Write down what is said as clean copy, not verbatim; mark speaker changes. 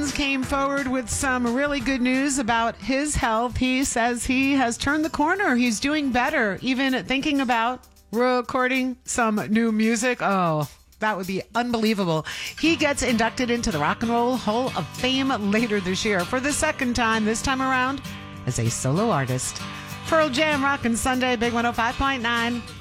Speaker 1: Rollins came forward with some really good news about his health. He says he has turned the corner. He's doing better, even thinking about recording some new music. Oh, that would be unbelievable. He gets inducted into the Rock and Roll Hall of Fame later this year for the second time, this time around as a solo artist. Pearl Jam, Rockin' Sunday, Big 105.9.